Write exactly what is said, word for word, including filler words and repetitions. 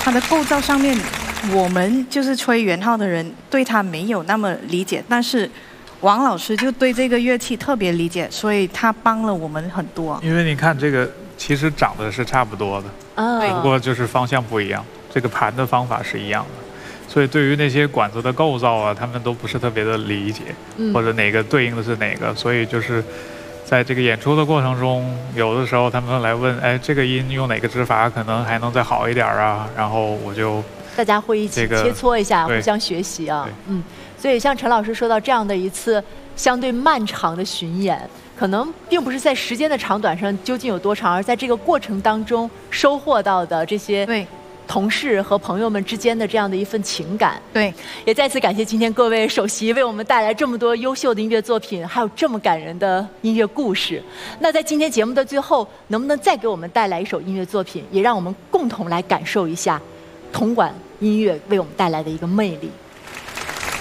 它的构造上面，我们就是吹圆号的人对它没有那么理解，但是王老师就对这个乐器特别理解，所以他帮了我们很多。 因为你看这个其实长得是差不多的， 哦， 不过就是方向不一样，这个盘的方法是一样的。所以对于那些管子的构造啊，他们都不是特别的理解， 嗯、 或者哪个对应的是哪个，所以就是在这个演出的过程中，有的时候他们来问，哎，这个音用哪个指法可能还能再好一点啊？然后我就大家会一起切磋一下，互相学习啊。嗯，所以像陈老师说到这样的一次相对漫长的巡演，可能并不是在时间的长短上究竟有多长，而在这个过程当中收获到的这些对。 同事和朋友们之间的这样的一份情感， 对， 也再次感谢今天各位首席为我们带来这么多优秀的音乐作品，还有这么感人的音乐故事。那在今天节目的最后，能不能再给我们带来一首音乐作品，也让我们共同来感受一下铜管音乐为我们带来的一个魅力？